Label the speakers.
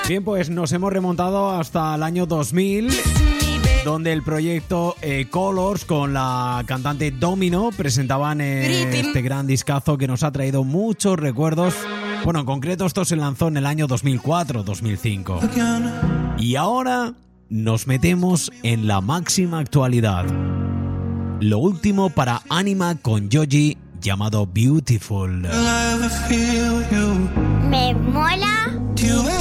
Speaker 1: Bien, pues nos hemos remontado hasta el año 2000, donde el proyecto Colors con la cantante Domino presentaban este gran discazo que nos ha traído muchos recuerdos. Bueno, en concreto esto se lanzó en el año 2004-2005. Y ahora nos metemos en la máxima actualidad. Lo último para Anima con Joji, llamado Beautiful.
Speaker 2: Me mola